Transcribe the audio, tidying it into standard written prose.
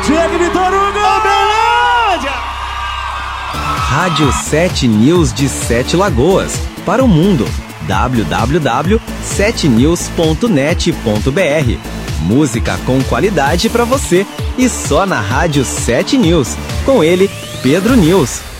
Chega, Vitor Hugo! Belândia! Rádio 7 News de Sete Lagoas, para o mundo. www.7news.net.br. Música com qualidade para você e só na Rádio 7 News. Com ele, Pedro News.